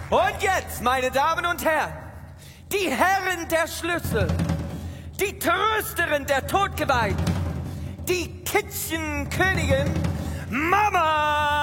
Und jetzt, meine Damen und Herren, die Herren der Schlüssel, die Trösterin der Todgeweihten, die Kitchenkönigin Mama